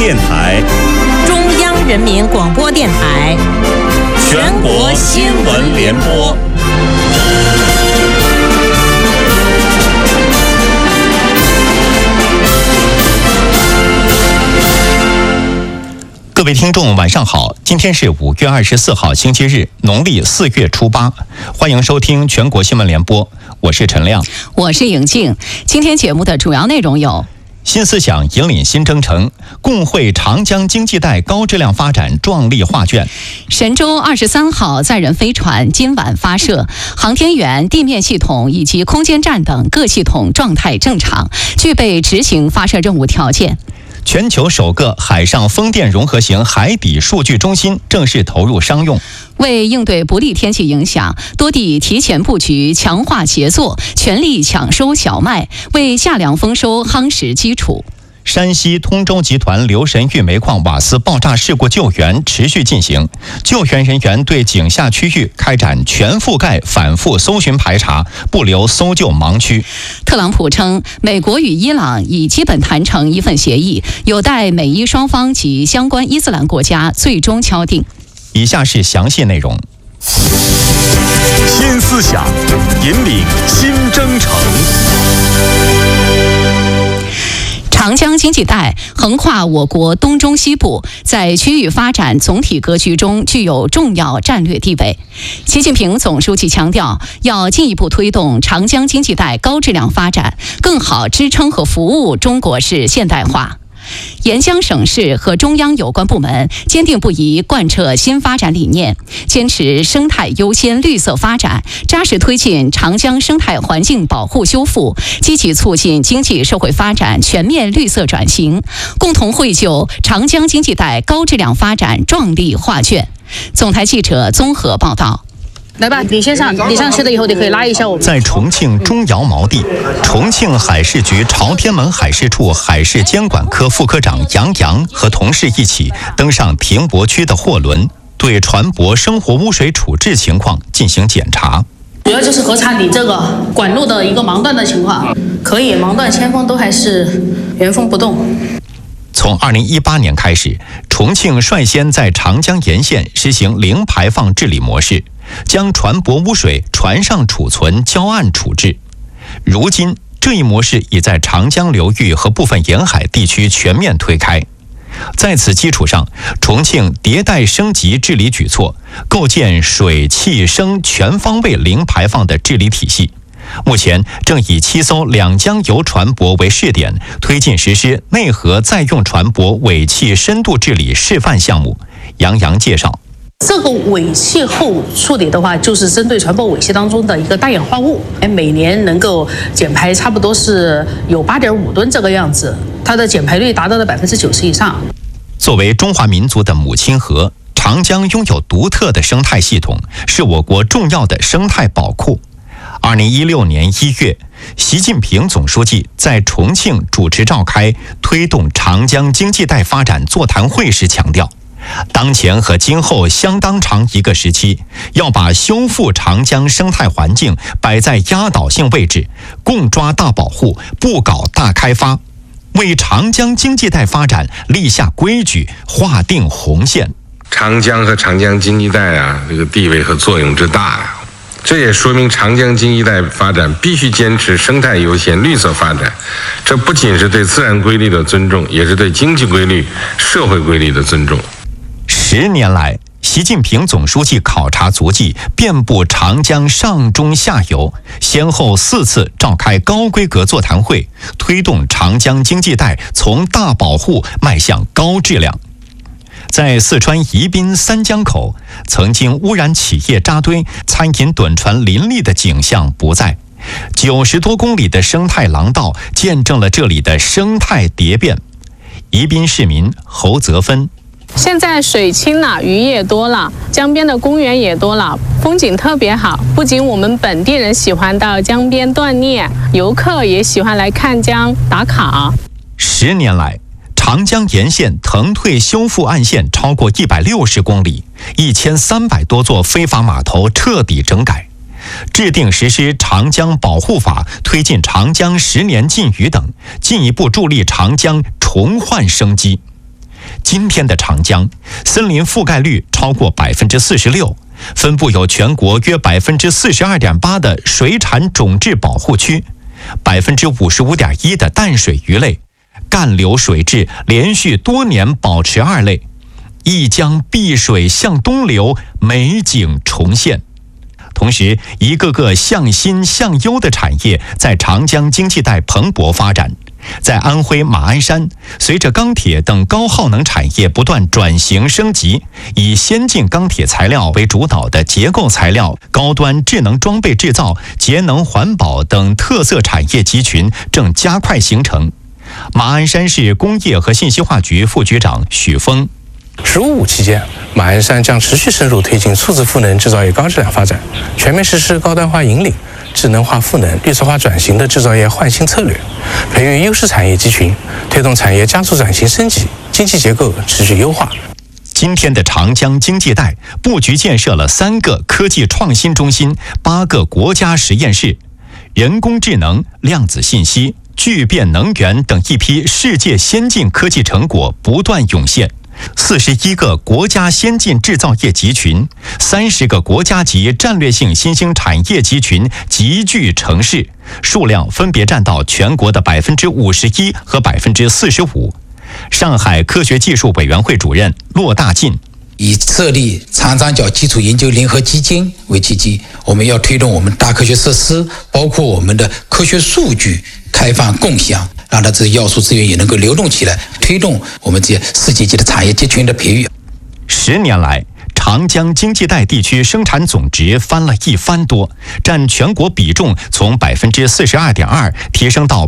电台、 中央人民广播电台、 全国新闻联播。 各位听众晚上好，今天是5月24号星期日，农历4月初8，欢迎收听全国新闻联播，我是陈亮， 我是颖静。今天节目的主要内容有： 新思想引领新征程，共绘长江经济带高质量发展壮丽画卷。 神舟23号载人飞船今晚发射，航天员、地面系统以及空间站等各系统状态正常，具备执行发射任务条件。 全球首个海上风电融合型海底数据中心正式投入商用。 为应对不利天气影响，多地提前布局，强化协作，全力抢收小麦，为夏粮丰收夯实基础。 山西通州集团留神峪煤矿瓦斯爆炸事故救援持续进行，救援人员对井下区域开展全覆盖反复搜寻排查，不留搜救盲区。 特朗普称，美国与伊朗已基本谈成一份协议，有待美伊双方及相关伊斯兰国家最终敲定。 以下是详细内容。 新思想引领新征程。 长江经济带横跨我国东中西部，在区域发展总体格局中具有重要战略地位。习近平总书记强调，要进一步推动长江经济带高质量发展，更好支撑和服务中国式现代化。沿江省市和中央有关部门坚定不移贯彻新发展理念，坚持生态优先、绿色发展，扎实推进长江生态环境保护修复，积极促进经济社会发展全面绿色转型，共同绘就长江经济带高质量发展壮丽画卷。总台记者综合报道。 来吧，你先上，你上去了以后，你可以拉一下我们。 在重庆钟窑毛地，重庆海事局朝天门海事处海事监管科副科长杨洋和同事一起登上停泊区的货轮，对船舶生活污水处置情况进行检查。 主要就是核查你这个管路的一个盲断的情况，可以盲断铅封都还是原封不动。 从2018年开始，重庆率先在长江沿线实行零排放治理模式，将船舶污水船上储存、交岸处置。如今，这一模式已在长江流域和部分沿海地区全面推开。在此基础上，重庆迭代升级治理举措，构建水气声全方位零排放的治理体系。目前正以7艘两江油船舶为试点，推进实施内河再用船舶尾气深度治理示范项目。杨洋介绍， 这个尾气后处理的话，就是针对船舶尾气当中的一个大氧化物，每年能够减排差不多是有8.5吨这个样子，它的减排率达到了90%以上。 作为中华民族的母亲河，长江拥有独特的生态系统，是我国重要的生态宝库。2016年1月，习近平总书记在重庆主持召开推动长江经济带发展座谈会时强调，当前和今后相当长一个时期，要把修复长江生态环境摆在压倒性位置，共抓大保护，不搞大开发，为长江经济带发展立下规矩，划定红线。 长江和长江经济带这个地位和作用之大这也说明长江经济带发展必须坚持生态优先、绿色发展。这不仅是对自然规律的尊重，也是对经济规律、社会规律的尊重。 10年来，习近平总书记考察足迹遍布长江上中下游，先后4次召开高规格座谈会，推动长江经济带从大保护迈向高质量。在四川宜宾三江口，曾经污染企业扎堆、餐饮趸船林立的景象不再，90多公里的生态廊道见证了这里的生态蝶变。宜宾市民侯泽芬， 现在水清了，鱼也多了，江边的公园也多了，风景特别好。不仅我们本地人喜欢到江边锻炼，游客也喜欢来看江打卡。 10年来，长江沿线腾退修复岸线超过160公里，1300多座非法码头彻底整改，制定实施长江保护法，推进长江10年禁渔等，进一步助力长江重焕生机。 今天的长江，森林覆盖率超过46%，分布有全国约42.8%的水产种质保护区，55.1%的淡水鱼类，干流水质连续多年保持2类，一江碧水向东流，美景重现。同时，一个个向新向优的产业在长江经济带蓬勃发展。在安徽马鞍山，随着钢铁等高耗能产业不断转型升级，以先进钢铁材料为主导的结构材料、高端智能装备制造、节能环保等特色产业集群正加快形成。马鞍山市工业和信息化局副局长许峰 “15+5”期间，马鞍山将持续深入推进数字赋能制造业高质量发展，全面实施高端化引领、智能化赋能、绿色化转型的制造业换新策略，培育优势产业集群，推动产业加速转型升级，经济结构持续优化。 今天的长江经济带布局建设了3个科技创新中心、8个国家实验室，人工智能、量子信息、聚变能源等一批世界先进科技成果不断涌现。41个国家先进制造业集群，30个国家级战略性新兴产业集群集聚成市，数量分别占到全国的51%和45%。上海科学技术委员会主任骆大进以设立长三角基础研究联合基金为契机，我们要推动我们大科学设施，包括我们的科学数据开放共享，让它这要素资源也能够流动起来，推动我们这些世界级的产业集群的培育。 10年来，长江经济带地区生产总值翻了1番多，占全国比重从42.2%提升到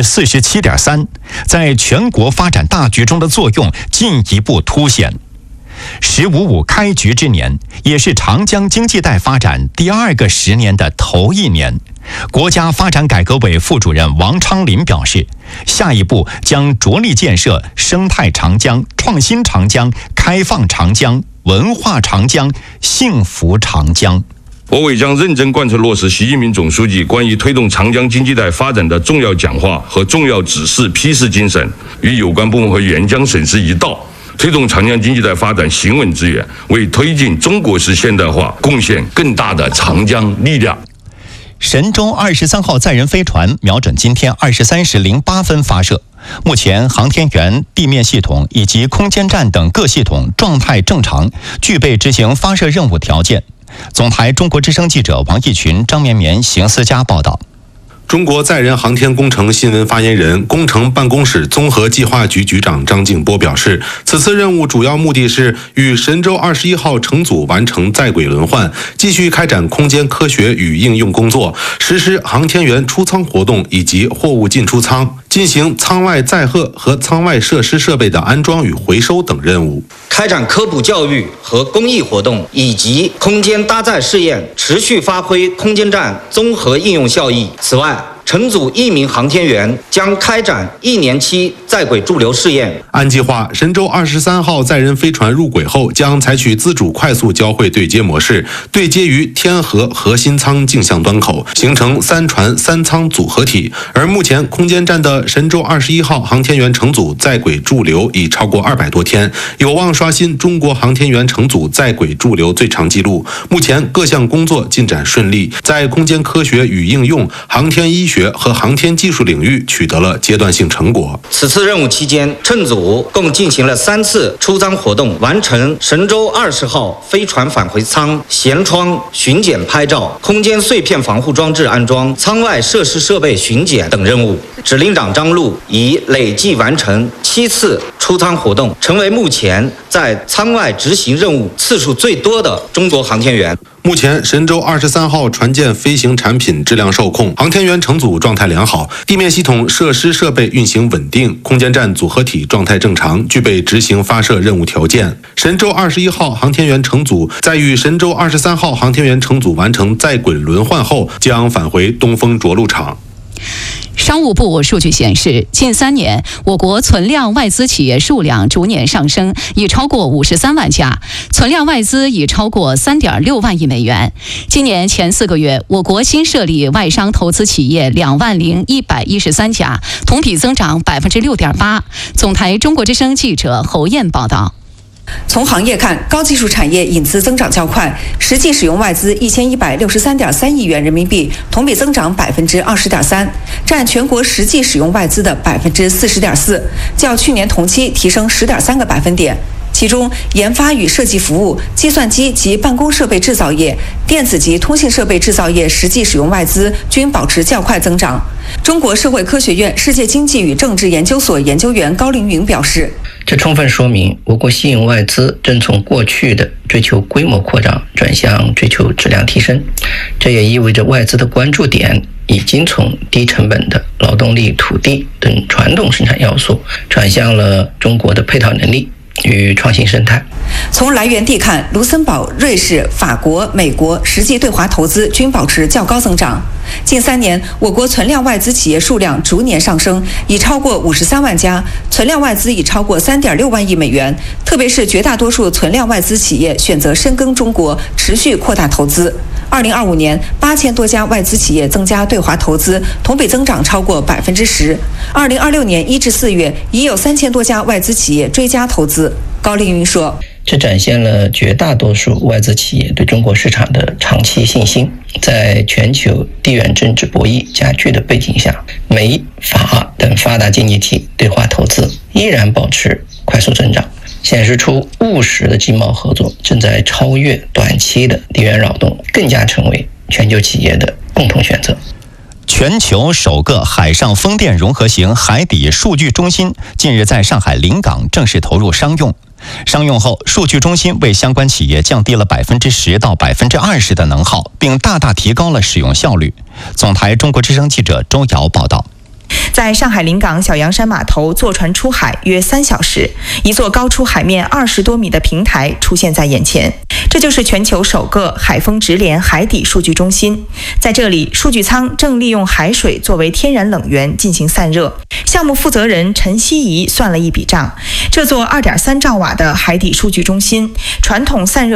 47.3%，在全国发展大局中的作用进一步凸显。“15+5”开局之年，也是长江经济带发展第2个10年的头1年。国家发展改革委副主任王昌林表示，下一步将着力建设生态长江、创新长江、开放长江、文化长江、幸福长江。 我委将认真贯彻落实习近平总书记关于推动长江经济带发展的重要讲话和重要指示批示精神，与有关部门和援疆省市一道，推动长江经济带发展行稳致远，为推进中国式现代化贡献更大的长江力量。 神舟23号载人飞船瞄准今天23时08分发射，目前航天员、地面系统以及空间站等各系统状态正常，具备执行发射任务条件。总台中国之声记者王毅群、张绵绵、邢思佳报道。 中国载人航天工程新闻发言人、工程办公室综合计划局局长张静波表示，此次任务主要目的是与神舟21号乘组完成在轨轮换，继续开展空间科学与应用工作，实施航天员出舱活动以及货物进出舱，进行舱外载荷和舱外设施设备的安装与回收等任务， 开展科普教育和公益活动以及空间搭载试验，持续发挥空间站综合应用效益。此外，乘组1名航天员将开展1年期在轨驻留试验。 按计划，神舟23号载人飞船入轨后，将采取自主快速交会对接模式，对接于天河核心舱镜像端口，形成3船3舱组合体。而目前空间站的神舟21号航天员乘组在轨驻留已超过200多天，有望刷新中国航天员乘组在轨驻留最长纪录。目前各项工作进展顺利，在空间科学与应用、航天医学和航天技术领域取得了阶段性成果。 此次任务期间，乘组共进行了3次出舱活动，完成神舟20号飞船返回舱舷窗巡检拍照、空间碎片防护装置安装、舱外设施设备巡检等任务。指令长张璐已累计完成7次出舱活动，成为目前在舱外执行任务次数最多的中国航天员。 目前，神舟23号船舰飞行产品质量受控，航天员乘组状态良好，地面系统设施设备运行稳定，空间站组合体状态正常，具备执行发射任务条件。神舟21号航天员乘组在与神舟23号航天员乘组完成在轨轮换后，将返回东风着陆场。 商务部数据显示，近3年，我国存量外资企业数量逐年上升，已超过53万家，存量外资已超过3.6万亿美元。今年前4个月，我国新设立外商投资企业20113家，同比增长6.8%。总台中国之声记者侯燕报道。 从行业看，高技术产业引资增长较快，实际使用外资1163.3亿元人民币，同比增长20.3%，占全国实际使用外资的40.4%，较去年同期提升10.3个百分点。其中，研发与设计服务、计算机及办公设备制造业、电子及通信设备制造业实际使用外资均保持较快增长。中国社会科学院世界经济与政治研究所研究员高凌云表示， 这充分说明我国吸引外资正从过去的追求规模扩张转向追求质量提升，这也意味着外资的关注点已经从低成本的劳动力、土地等传统生产要素转向了中国的配套能力与创新生态。 从来源地看，卢森堡、瑞士、法国、美国实际对华投资均保持较高增长。近3年，我国存量外资企业数量逐年上升，已超过53万家，存量外资已超过3.6万亿美元。特别是绝大多数存量外资企业选择深耕中国，持续扩大投资。2025年，8000多家外资企业增加对华投资，同比增长超过10%。2026年1至4月，已有3000多家外资企业追加投资。高凌云说， 这展现了绝大多数外资企业对中国市场的长期信心。在全球地缘政治博弈加剧的背景下，美、法等发达经济体对华投资依然保持快速增长，显示出务实的经贸合作正在超越短期的地缘扰动，更加成为全球企业的共同选择。 全球首个海上风电融合型海底数据中心近日在上海临港正式投入商用。商用后，数据中心为相关企业降低了10%到20%的能耗，并大大提高了使用效率。总台中国之声记者周瑶报道。 在上海临港小洋山码头坐船出海约3小时，一座高出海面20多米的平台出现在眼前。这就是全球首个海风直连海底数据中心。在这里，数据舱正利用海水作为天然冷源进行散热。项目负责人陈希怡算了一笔账，这座2.3兆瓦的海底数据中心，传统散热